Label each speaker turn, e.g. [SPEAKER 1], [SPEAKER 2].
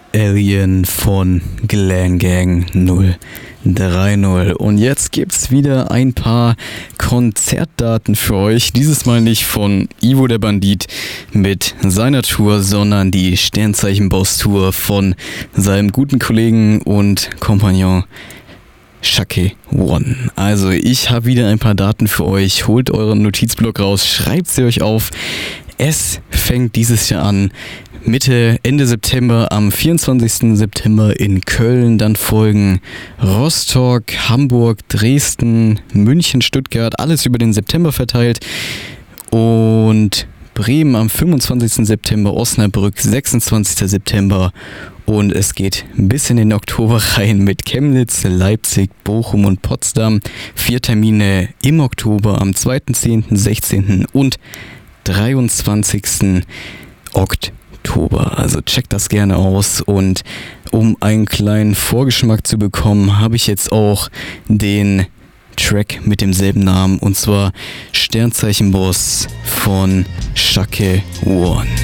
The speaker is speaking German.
[SPEAKER 1] Alien von Glen Gang 030. Und jetzt gibt's wieder ein paar Konzertdaten für euch. Dieses Mal nicht von Ivo der Bandit mit seiner Tour, sondern die Sternzeichen-Boss-Tour von seinem guten Kollegen und Kompagnon Shake One. Also ich habe wieder ein paar Daten für euch. Holt euren Notizblock raus, schreibt sie euch auf. Es fängt dieses Jahr an, Ende September, am 24. September in Köln. Dann folgen Rostock, Hamburg, Dresden, München, Stuttgart, alles über den September verteilt. Und Bremen am 25. September, Osnabrück 26. September. Und es geht bis in den Oktober rein mit Chemnitz, Leipzig, Bochum und Potsdam. 4 Termine im Oktober am 2., 10., 16. und 23. Oktober. Also checkt das gerne aus. Und um einen kleinen Vorgeschmack zu bekommen, habe ich jetzt auch den Track mit demselben Namen, und zwar Sternzeichen Boss von Shake One.